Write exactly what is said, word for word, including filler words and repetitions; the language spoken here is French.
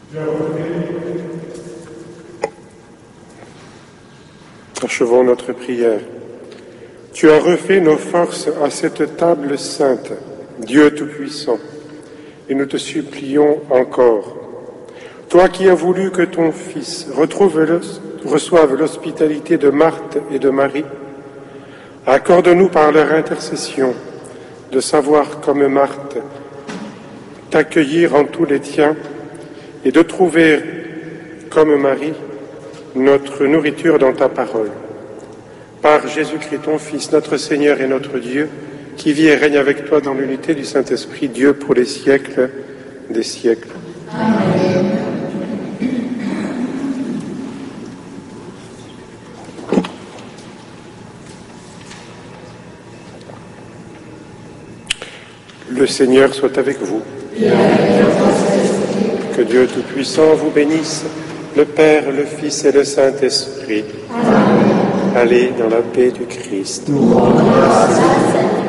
Achevons notre prière. Tu as refait nos forces à cette table sainte, Dieu Tout-Puissant, et nous te supplions encore. Toi qui as voulu que ton Fils retrouve le, reçoive l'hospitalité de Marthe et de Marie, accorde-nous par leur intercession de savoir, comme Marthe, t'accueillir en tous les tiens et de trouver, comme Marie, notre nourriture dans ta parole. Par Jésus-Christ, ton Fils, notre Seigneur et notre Dieu, qui vit et règne avec toi dans l'unité du Saint-Esprit, Dieu pour les siècles des siècles. Amen. Le Seigneur soit avec vous. Que Dieu Tout-Puissant vous bénisse, le Père, le Fils et le Saint-Esprit. Allez dans la paix du Christ. Nous rendons grâce à Dieu.